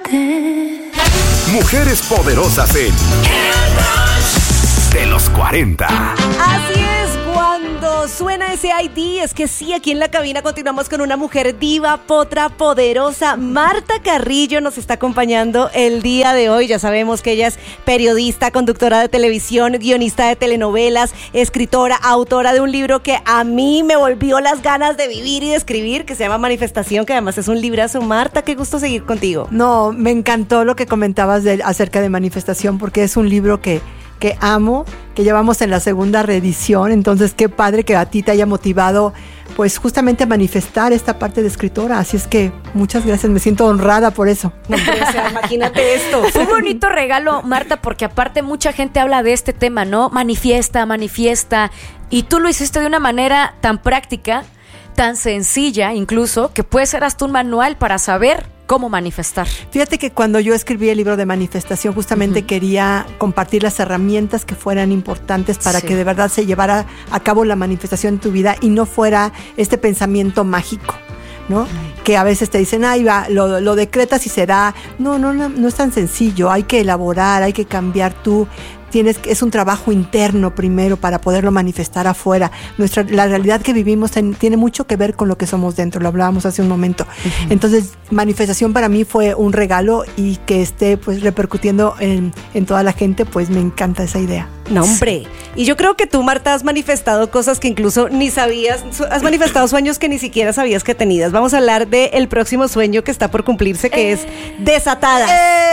quererte. Mujeres poderosas en de los 40. Así es, cuando suena ese ID, es que sí, aquí en la cabina continuamos con una mujer diva, potra, poderosa. Marta Carrillo nos está acompañando el día de hoy. Ya sabemos que ella es periodista, conductora de televisión, guionista de telenovelas, escritora, autora de un libro que a mí me volvió las ganas de vivir y de escribir, que se llama Manifestación, que además es un librazo. Marta, qué gusto seguir contigo. No, me encantó lo que comentabas acerca de Manifestación, porque es un libro que amo, que llevamos en la segunda reedición. Entonces qué padre que a ti te haya motivado pues justamente a manifestar esta parte de escritora, así es que muchas gracias, me siento honrada por eso. No, o sea, imagínate esto. Fue un bonito regalo, Marta, porque aparte mucha gente habla de este tema, ¿no? Manifiesta, y tú lo hiciste de una manera tan práctica, tan sencilla incluso, que puede ser hasta un manual para saber cómo manifestar. Fíjate que cuando yo escribí el libro de Manifestación, justamente quería compartir las herramientas que fueran importantes para que de verdad se llevara a cabo la manifestación en tu vida y no fuera este pensamiento mágico, ¿no? Que a veces te dicen, ay, va, lo decretas y será. No es tan sencillo. Hay que elaborar, hay que cambiar tú. Es un trabajo interno primero para poderlo manifestar afuera. La realidad que vivimos tiene mucho que ver con lo que somos dentro, lo hablábamos hace un momento. Entonces, Manifestación para mí fue un regalo y que esté pues repercutiendo en toda la gente, pues me encanta esa idea. No, hombre. Y yo creo que tú, Marta, has manifestado cosas que incluso ni sabías, has manifestado sueños que ni siquiera sabías que tenías. Vamos a hablar del próximo sueño que está por cumplirse, que es Desatadas.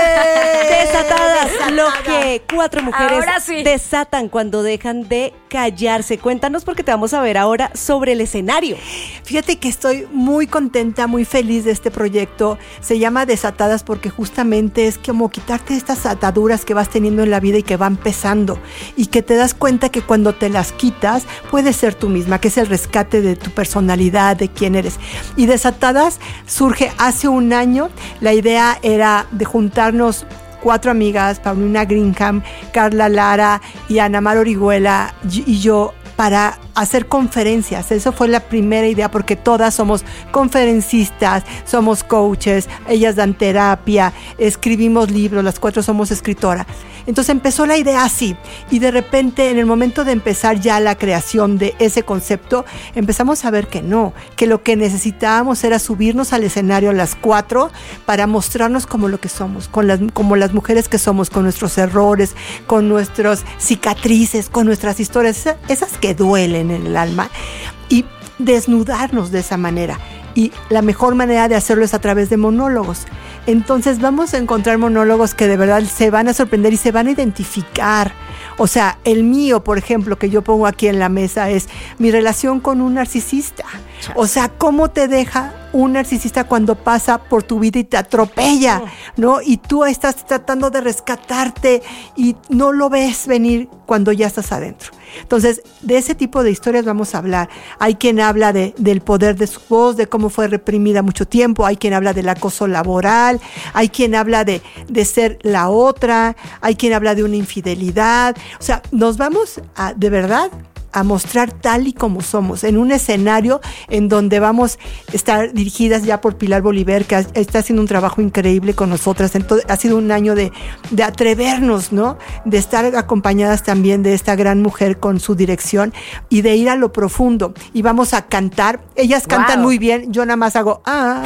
Desatadas. Lo que 4 mujeres desatan cuando dejan de callarse. Cuéntanos, porque te vamos a ver ahora sobre el escenario. Fíjate que estoy muy contenta, muy feliz de este proyecto. Se llama Desatadas porque justamente es como quitarte estas ataduras que vas teniendo en la vida y que van pesando. Y que te das cuenta que cuando te las quitas, puedes ser tú misma, que es el rescate de tu personalidad, de quién eres. Y Desatadas surge hace un año. La idea era de juntarnos 4 amigas, Paulina Greenham, Carla Lara y Ana Mar Orihuela y yo, para hacer conferencias. Eso fue la primera idea, porque todas somos conferencistas, somos coaches, ellas dan terapia, escribimos libros, las 4 somos escritoras. Entonces empezó la idea así, y de repente en el momento de empezar ya la creación de ese concepto, empezamos a ver que no, que lo que necesitábamos era subirnos al escenario las 4 para mostrarnos como lo que somos, como las mujeres que somos, con nuestros errores, con nuestras cicatrices, con nuestras historias, esas que duelen en el alma, y desnudarnos de esa manera. Y la mejor manera de hacerlo es a través de monólogos. Entonces vamos a encontrar monólogos que de verdad se van a sorprender y se van a identificar. O sea, el mío, por ejemplo, que yo pongo aquí en la mesa, es mi relación con un narcisista. O sea, ¿cómo te deja un narcisista cuando pasa por tu vida y te atropella, ¿no? Y tú estás tratando de rescatarte y no lo ves venir cuando ya estás adentro. Entonces, de ese tipo de historias vamos a hablar. Hay quien habla del poder de su voz, de cómo fue reprimida mucho tiempo. Hay quien habla del acoso laboral. Hay quien habla de ser la otra. Hay quien habla de una infidelidad. O sea, nos vamos de verdad a mostrar tal y como somos, en un escenario en donde vamos a estar dirigidas ya por Pilar Bolívar, que está haciendo un trabajo increíble con nosotras. Entonces, ha sido un año de atrevernos, ¿no? De estar acompañadas también de esta gran mujer con su dirección y de ir a lo profundo. Y vamos a cantar. Ellas cantan muy bien, yo nada más hago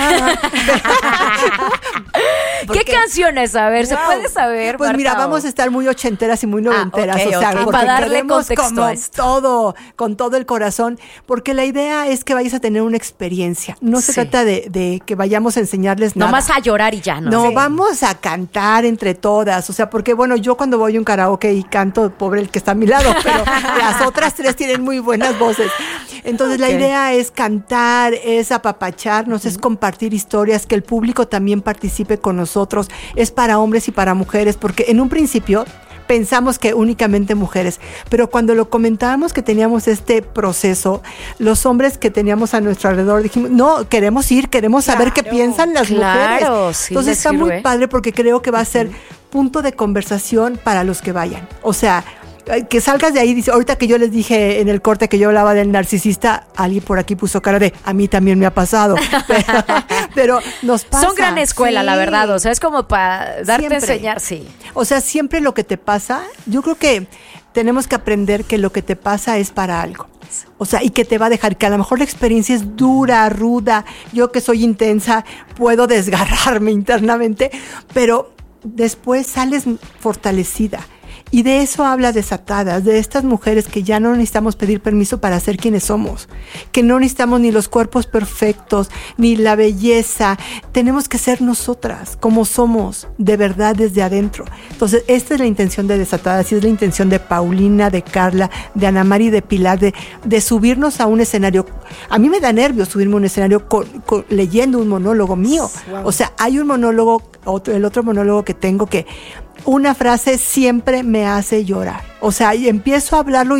¿Qué canciones? A ver, ¿se puede saber, Pues Marta, mira, vamos a estar muy ochenteras y muy noventeras, okay, o sea, okay. porque Para darle queremos contexto como a esto. todo, con todo el corazón, porque la idea es que vayas a tener una experiencia. No se trata de que vayamos a enseñarles nada. No más a llorar y ya, ¿no? No, vamos a cantar entre todas, o sea, porque bueno, yo cuando voy a un karaoke y canto, pobre el que está a mi lado, pero las otras 3 tienen muy buenas voces. Entonces la idea es cantar, es apapacharnos, es compartir historias, que el público también participe con nosotros. Es para hombres y para mujeres, porque en un principio pensamos que únicamente mujeres, pero cuando lo comentábamos que teníamos este proceso, los hombres que teníamos a nuestro alrededor dijimos, no, queremos ir, queremos saber qué piensan las mujeres. Sí, entonces está muy padre, porque creo que va a ser punto de conversación para los que vayan. O sea, que salgas de ahí, dice, ahorita que yo les dije en el corte que yo hablaba del narcisista, alguien por aquí puso cara de, a mí también me ha pasado, Pero nos pasa. Son gran escuela, sí. la verdad. O sea, es como para darte Siempre. a enseñar, sí. O sea, siempre lo que te pasa, yo creo que tenemos que aprender que lo que te pasa es para algo. O sea, y que te va a dejar, que a lo mejor la experiencia es dura, ruda. Yo que soy intensa, puedo desgarrarme internamente, pero después sales fortalecida. Y de eso habla Desatadas, de estas mujeres que ya no necesitamos pedir permiso para ser quienes somos, que no necesitamos ni los cuerpos perfectos, ni la belleza. Tenemos que ser nosotras, como somos, de verdad, desde adentro. Entonces, esta es la intención de Desatadas y es la intención de Paulina, de Carla, de Ana Mari, de Pilar, de subirnos a un escenario. A mí me da nervios subirme a un escenario leyendo un monólogo mío. Wow. O sea, hay un monólogo, el otro monólogo que tengo que una frase siempre me hace llorar. O sea, y empiezo a hablarlo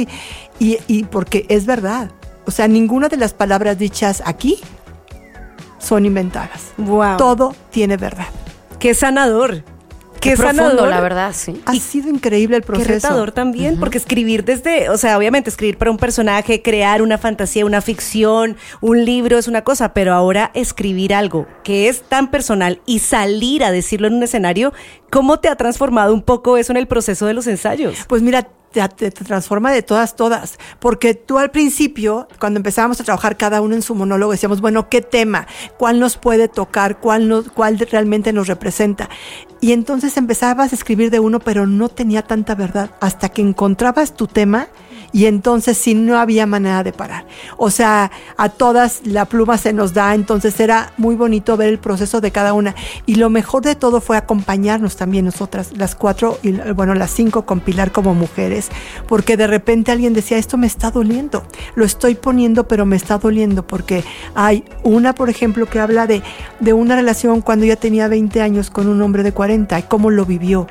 y porque es verdad. O sea, ninguna de las palabras dichas aquí son inventadas. Wow. Todo tiene verdad. Qué sanador. Qué profundo, sanador. la verdad, sí. Ha sido increíble el proceso. Qué retador también, porque escribir o sea, obviamente escribir para un personaje, crear una fantasía, una ficción, un libro es una cosa, pero ahora escribir algo que es tan personal y salir a decirlo en un escenario, ¿cómo te ha transformado un poco eso en el proceso de los ensayos? Pues mira, te transforma de todas, porque tú al principio, cuando empezábamos a trabajar cada uno en su monólogo, decíamos, bueno, ¿qué tema? ¿Cuál nos puede tocar? ¿Cuál realmente nos representa? Y entonces empezabas a escribir de uno, pero no tenía tanta verdad, hasta que encontrabas tu tema y entonces sí no había manera de parar. O sea, a todas la pluma se nos da, entonces era muy bonito ver el proceso de cada una. Y lo mejor de todo fue acompañarnos también nosotras, las 4, y bueno, las 5 con Pilar como mujeres, porque de repente alguien decía, esto me está doliendo, lo estoy poniendo, pero me está doliendo, porque hay una, por ejemplo, que habla de una relación cuando ella tenía 20 años con un hombre de 40, y cómo lo vivió.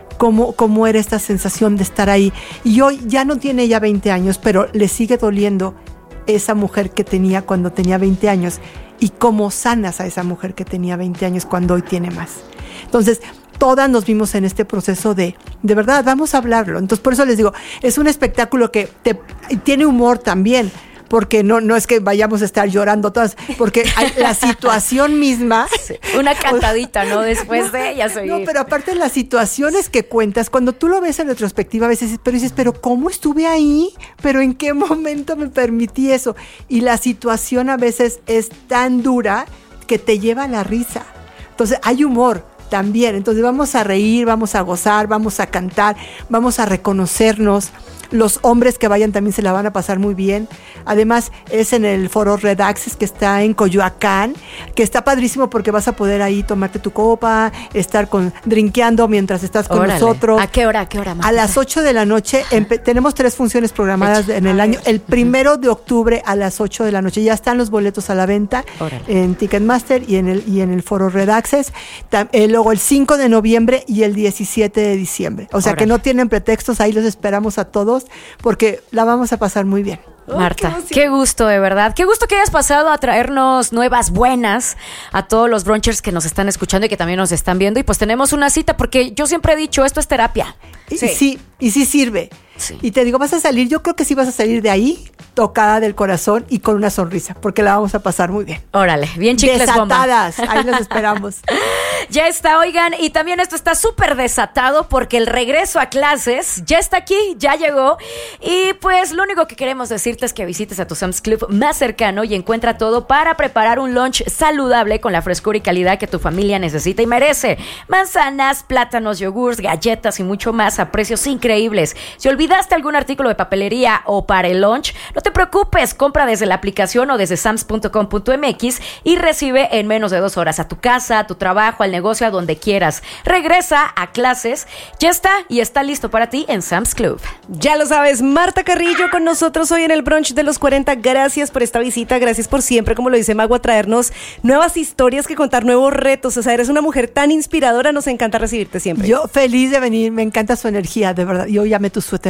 Cómo era esta sensación de estar ahí. Y hoy ya no tiene ella 20 años, pero le sigue doliendo esa mujer que tenía cuando tenía 20 años y cómo sanas a esa mujer que tenía 20 años cuando hoy tiene más. Entonces, todas nos vimos en este proceso de verdad, vamos a hablarlo. Entonces, por eso les digo, es un espectáculo que tiene humor también, porque no es que vayamos a estar llorando todas, porque la situación misma... Sí, una cantadita, ¿no? Después de ella seguir. No, pero aparte las situaciones que cuentas, cuando tú lo ves en retrospectiva, a veces dices, pero ¿cómo estuve ahí? ¿Pero en qué momento me permití eso? Y la situación a veces es tan dura que te lleva a la risa. Entonces, hay humor también. Entonces, vamos a reír, vamos a gozar, vamos a cantar, vamos a reconocernos. Los hombres que vayan también se la van a pasar muy bien. Además, es en el Foro Red Access, que está en Coyoacán, que está padrísimo porque vas a poder ahí tomarte tu copa, estar drinkeando mientras estás con nosotros. ¿A qué hora, Marta? A las 8 de la noche. Tenemos 3 funciones programadas en el año. El 1 de octubre a las 8 de la noche. Ya están los boletos a la venta en Ticketmaster y en el Foro Red Access. Luego el 5 de noviembre y el 17 de diciembre. O sea que no tienen pretextos, ahí los esperamos a todos porque la vamos a pasar muy bien. Marta, qué gusto, de verdad. Qué gusto que hayas pasado a traernos nuevas buenas a todos los brunchers que nos están escuchando y que también nos están viendo. Y pues tenemos una cita, porque yo siempre he dicho, esto es terapia. Sí, y sí sirve. Sí. Y te digo, vas a salir, yo creo que sí vas a salir de ahí tocada del corazón y con una sonrisa, porque la vamos a pasar muy bien. Órale, bien chicles bomba. Desatadas, ahí los esperamos. Ya está, oigan, y también esto está súper desatado porque el regreso a clases ya está aquí, ya llegó. Y pues lo único que queremos decirte es que visites a tu Sam's Club más cercano y encuentra todo para preparar un lunch saludable con la frescura y calidad que tu familia necesita y merece. Manzanas, plátanos, yogurts, galletas y mucho más a precios increíbles. Si olvidaste algún artículo de papelería o para el lunch, no te preocupes, compra desde la aplicación o desde sams.com.mx y recibe en menos de 2 horas a tu casa, a tu trabajo, al negocio, a donde quieras. Regresa a clases, ya está y está listo para ti en Sam's Club. Ya lo sabes, Marta Carrillo con nosotros hoy en el brunch de los 40. Gracias por esta visita, gracias por siempre, como lo dice Mago, a traernos nuevas historias que contar, nuevos retos. O sea, eres una mujer tan inspiradora, nos encanta recibirte siempre. Yo feliz de venir, me encanta su energía, de verdad. Yo llamé tu suéter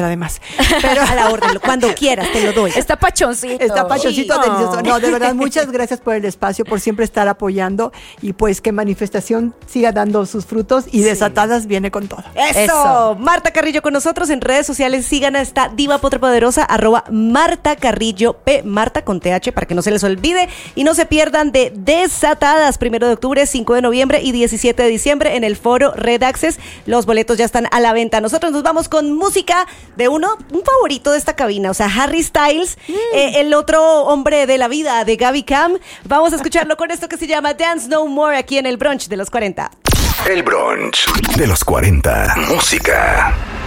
comer además. Pero A la orden, cuando quieras te lo doy. Está pachoncito. está pachoncito Sí. delicioso. No, de verdad, muchas gracias por el espacio, por siempre estar apoyando y pues que Manifestación siga dando sus frutos y Desatadas viene con todo. Eso. Marta Carrillo con nosotros en redes sociales. Sigan a esta diva potrapoderosa, @Marta Carrillo P, Marta con TH, para que no se les olvide y no se pierdan de Desatadas, 1 de octubre, 5 de noviembre y 17 de diciembre en el foro Red Access. Los boletos ya están a la venta. Nosotros nos vamos con música de un favorito de esta cabina, o sea, Harry Styles, el otro hombre de la vida de Gaby Cam. Vamos a escucharlo con esto que se llama Dance No More aquí en el brunch de los 40. El brunch de los 40. Música.